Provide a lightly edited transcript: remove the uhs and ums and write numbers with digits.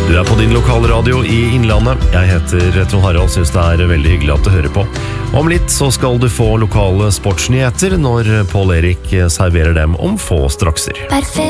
Du på din lokale radio i Innlandet. Jeg heter Trond Harald, synes det veldig hyggelig at du hører på. Om litt så skal du få lokale sportsnyheter når Paul Erik serverer dem om få strakser.